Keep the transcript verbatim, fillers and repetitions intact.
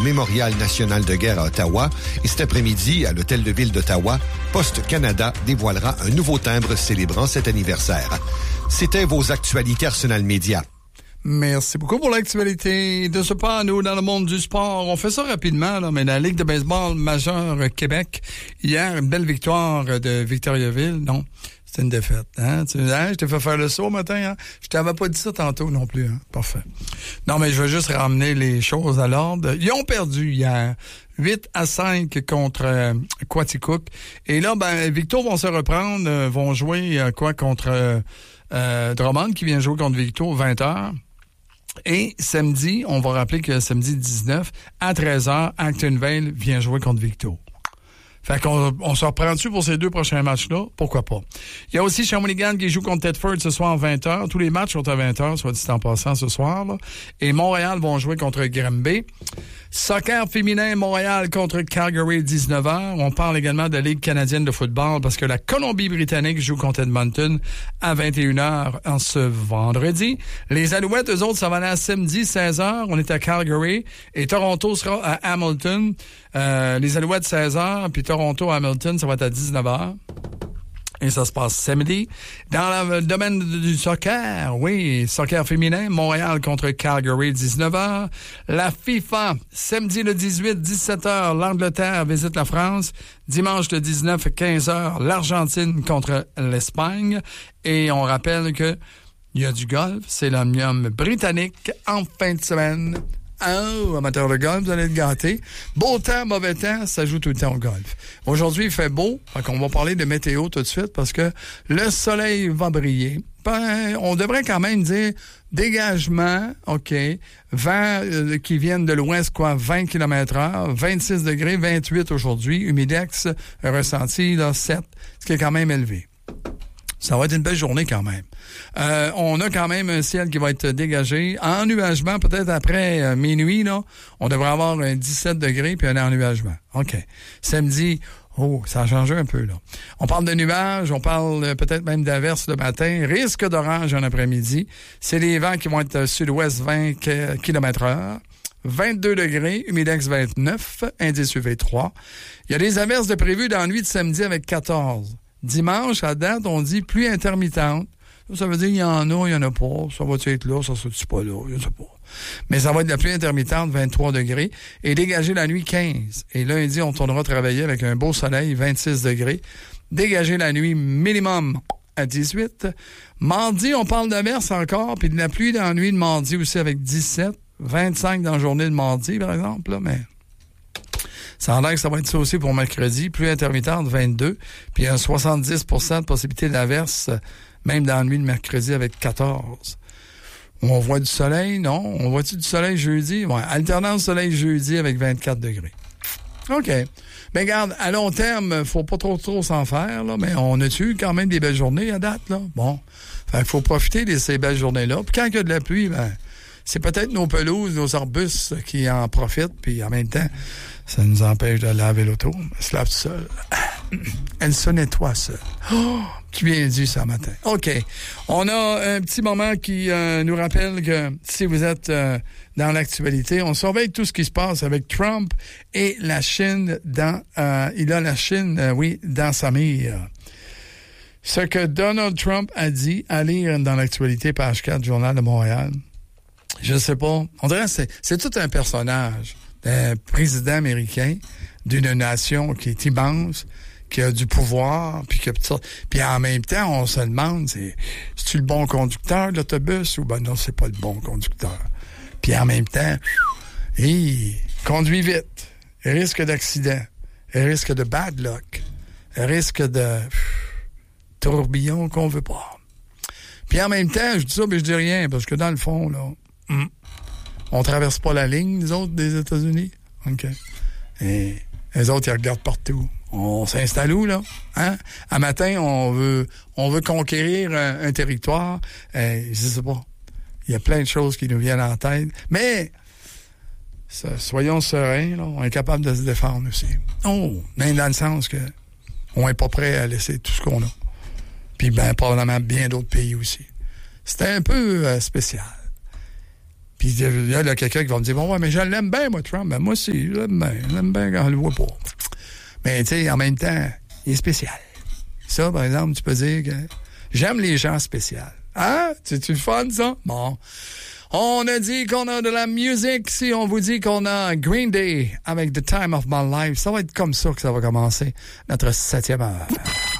Mémorial national de guerre à Ottawa. Et cet après-midi, à l'Hôtel de Ville d'Ottawa, Poste Canada dévoilera un nouveau timbre célébrant cet anniversaire. C'était vos actualités Arsenal Média. Merci beaucoup pour l'actualité de ce pas, nous, dans le monde du sport. On fait ça rapidement, là, mais la Ligue de baseball majeure Québec, hier, une belle victoire de Victoriaville. Non, c'était une défaite. Hein? Tu, hein? Je t'ai fait faire le saut matin. Hein? Je t'avais pas dit ça tantôt non plus. Hein? Parfait. Non, mais je vais juste ramener les choses à l'ordre. Ils ont perdu hier. huit à cinq contre euh, Quaticook. Et là, ben, Victo vont se reprendre, euh, vont jouer euh, quoi contre euh, euh, Drummond, qui vient jouer contre Victo, vingt heures. Et samedi, on va rappeler que samedi dix-neuf, à treize heures, Actonville vient jouer contre Victo. Fait qu'on on se reprend dessus pour ces deux prochains matchs-là. Pourquoi pas? Il y a aussi Shawinigan qui joue contre Thetford ce soir à vingt heures. Tous les matchs sont à vingt heures, soit dit en passant ce soir. Là. Et Montréal vont jouer contre Granby. Soccer féminin, Montréal contre Calgary, dix-neuf heures. On parle également de la Ligue canadienne de football parce que la Colombie-Britannique joue contre Edmonton à vingt et une heures en ce vendredi. Les Alouettes, eux autres, ça va aller à samedi, seize heures. On est à Calgary. Et Toronto sera à Hamilton. Euh, les Alouettes, seize heures. Puis Toronto, Hamilton, ça va être à dix-neuf heures. Et ça se passe samedi. Dans le domaine du soccer, oui, soccer féminin, Montréal contre Calgary, dix-neuf heures. La FIFA, samedi le dix-huit, dix-sept heures, l'Angleterre visite la France. Dimanche le dix-neuf, quinze heures, l'Argentine contre l'Espagne. Et on rappelle que il y a du golf, c'est l'Omnium britannique en fin de semaine. Oh, amateur de golf, vous allez être gâtés. Beau temps, mauvais temps, ça joue tout le temps au golf. Aujourd'hui, il fait beau, donc on va parler de météo tout de suite parce que le soleil va briller. Ben, on devrait quand même dire dégagement, OK, vent euh, qui viennent de l'ouest, quoi, vingt kilomètres heure, vingt-six degrés, vingt-huit aujourd'hui, humidex ressenti, là, sept, ce qui est quand même élevé. Ça va être une belle journée quand même. Euh, on a quand même un ciel qui va être dégagé. Ennuagement, peut-être après euh, minuit, là, on devrait avoir un dix-sept degrés puis un ennuagement. OK. Samedi, oh, ça a changé un peu, là. On parle de nuages, on parle euh, peut-être même d'averses le matin. Risque d'orage en après-midi. C'est les vents qui vont être euh, sud-ouest vingt kilomètres heure. vingt-deux degrés, humidex vingt-neuf, indice U V trois. Il y a des averses de prévues dans la nuit de samedi avec quatorze. Dimanche, à date, on dit pluie intermittente. Ça veut dire qu'il y en a, il n'y en a pas. Ça va être là, ça ne sera pas là, je ne sais pas. Mais ça va être de la pluie intermittente, vingt-trois degrés. Et dégagé la nuit, quinze. Et lundi, on tournera travailler avec un beau soleil, vingt-six degrés. Dégagé la nuit, minimum à dix-huit. Mardi, on parle d'averse encore, puis de la pluie dans la nuit de mardi aussi avec dix-sept. vingt-cinq dans la journée de mardi, par exemple, là, mais... Ça a l'air que ça va être ça aussi pour mercredi. Pluie intermittente, vingt-deux. Puis un soixante-dix pour cent de possibilité d'averse, même dans la nuit de mercredi avec quatorze. On voit du soleil, non? On voit-tu du soleil jeudi? Ouais, alternance soleil jeudi avec vingt-quatre degrés. OK. Mais regarde, à long terme, faut pas trop trop s'en faire, là, mais on a eu quand même des belles journées à date, là. Bon. Fait qu'il faut profiter de ces belles journées-là. Puis quand il y a de la pluie, ben, c'est peut-être nos pelouses, nos arbustes qui en profitent, puis en même temps, ça nous empêche de laver l'auto. Elle se lave tout seul. Elle se nettoie seule. Oh, tu bien dit ça matin. OK. On a un petit moment qui euh, nous rappelle que si vous êtes euh, dans l'actualité, on surveille tout ce qui se passe avec Trump et la Chine dans... Euh, il a la Chine, euh, oui, dans sa mire. Ce que Donald Trump a dit à lire dans l'actualité, page quatre, Journal de Montréal, je sais pas. On dirait que c'est, c'est tout un personnage. Un président américain d'une nation qui est immense, qui a du pouvoir, puis que puis en même temps, on se demande, c'est, c'est-tu le bon conducteur de l'autobus ou ben non, c'est pas le bon conducteur. Puis en même temps, il conduit vite, risque d'accident, risque de bad luck, risque de pff, tourbillon qu'on veut pas. Puis en même temps, je dis ça, mais je dis rien, parce que dans le fond, là, hum, on traverse pas la ligne, les autres, des États-Unis. OK. Et les autres, ils regardent partout. On s'installe où, là? Hein? À matin, on veut on veut conquérir un, un territoire. Euh, je sais pas. Il y a plein de choses qui nous viennent en tête. Mais, ça, soyons sereins, là. On est capable de se défendre aussi. Oh! Même dans le sens que on est pas prêt à laisser tout ce qu'on a. Puis, ben, probablement bien d'autres pays aussi. C'était un peu euh, spécial. Puis il y a quelqu'un qui va me dire, bon, ouais, mais je l'aime bien, moi, Trump. Ben, moi aussi, je l'aime bien. Je l'aime bien quand je le vois pas. Mais, tu sais, en même temps, il est spécial. Ça, par exemple, tu peux dire que j'aime les gens spéciaux. Hein? C'est-tu le fun, ça? Bon. On a dit qu'on a de la musique. Si on vous dit qu'on a Green Day avec The Time of My Life, ça va être comme ça que ça va commencer, notre septième heure.